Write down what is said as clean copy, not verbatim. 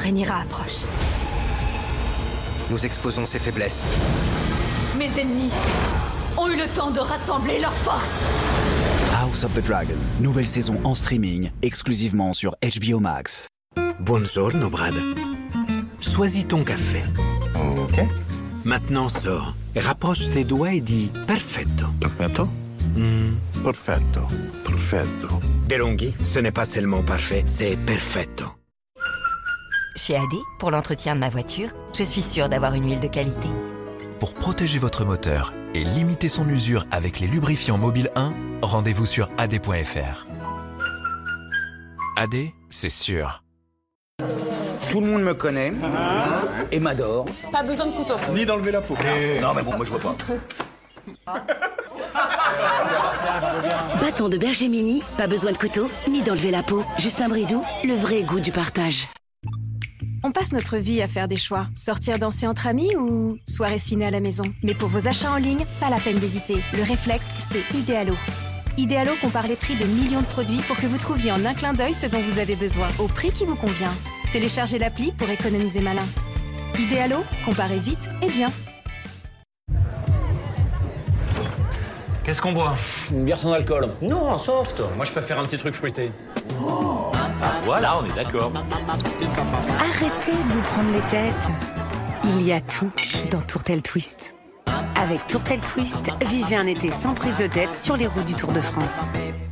Rhaenyra approche. Nous exposons ses faiblesses. Mes ennemis ont eu le temps de rassembler leurs forces. House of the Dragon, nouvelle saison en streaming, exclusivement sur HBO Max. Buongiorno, Brad. Choisis ton café. Ok. Maintenant sors, rapproche tes doigts et dis perfetto. Perfetto? Perfetto. Perfetto. DeLonghi, ce n'est pas seulement parfait, c'est perfetto. Chez AD, pour l'entretien de ma voiture, je suis sûre d'avoir une huile de qualité. Pour protéger votre moteur et limiter son usure avec les lubrifiants Mobile 1, rendez-vous sur ad.fr. AD, c'est sûr. Tout le monde me connaît et m'adore. Pas besoin de couteau. Ni d'enlever la peau. Non mais bon, moi je vois pas. Bâton de berger mini, pas besoin de couteau, ni d'enlever la peau. Justin Bridou, le vrai goût du partage. On passe notre vie à faire des choix. Sortir danser entre amis ou soirée ciné à la maison. Mais pour vos achats en ligne, pas la peine d'hésiter. Le réflexe, c'est Idealo. Idealo compare les prix de millions de produits pour que vous trouviez en un clin d'œil ce dont vous avez besoin, au prix qui vous convient. Téléchargez l'appli pour économiser malin. Idealo, comparez vite et bien. Qu'est-ce qu'on boit? Une bière sans alcool. Non, en soft. Moi, je préfère un petit truc fruité. Voilà, on est d'accord. Arrêtez de vous prendre les têtes. Il y a tout dans Tourtel Twist. Avec Tourtel Twist, vivez un été sans prise de tête sur les routes du Tour de France.